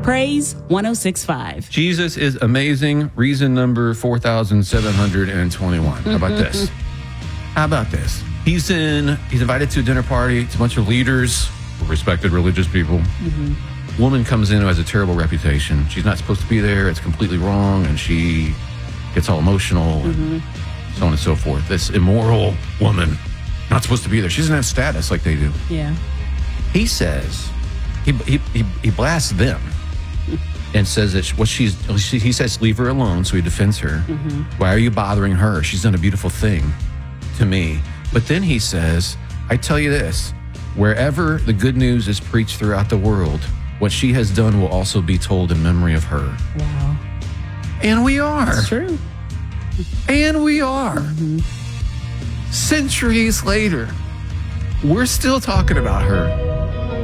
Praise 106.5. Jesus is amazing. Reason number 4,721. How about this? How about this? He's invited to a dinner party. It's a bunch of leaders, respected religious people. Woman comes in who has a terrible reputation. She's not supposed to be there. It's completely wrong. And she gets all emotional and so on and so forth. This immoral woman, not supposed to be there. She doesn't have status like they do. Yeah. He says, he blasts them and says that he says, leave her alone. So he defends her. Why are you bothering her? She's done a beautiful thing to me. But then he says, I tell you this, wherever the good news is preached throughout the world, what she has done will also be told in memory of her. Wow. And we are. It's true. And we are. Centuries later, we're still talking about her.